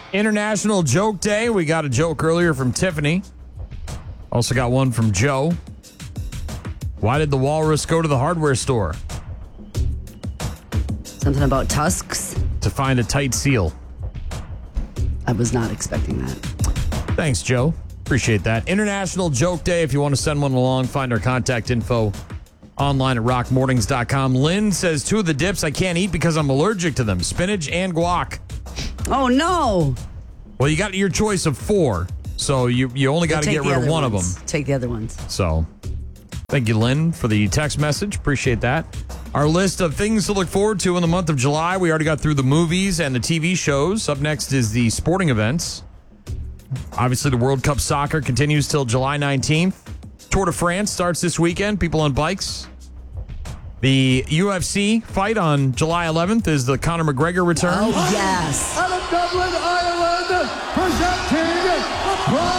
International Joke Day. We got a joke earlier from Tiffany. Also got one from Joe. Why did the walrus go to the hardware store? Something about tusks? To find a tight seal. I was not expecting that. Thanks, Joe. Appreciate that. International Joke Day. If you want to send one along, find our contact info online at rockmornings.com. Lynn says 2 of the dips I can't eat because I'm allergic to them. Spinach and guac. Oh, no. Well, you got your choice of 4, so you only got to get rid of one of them. Take the other ones. So, thank you, Lynn, for the text message. Appreciate that. Our list of things to look forward to in the month of July. We already got through the movies and the TV shows. Up next is the sporting events. Obviously, the World Cup soccer continues till July 19th. Tour de France starts this weekend. People on bikes. The UFC fight on July 11th is the Conor McGregor return. Oh, yes. Out of Dublin, Ireland, presenting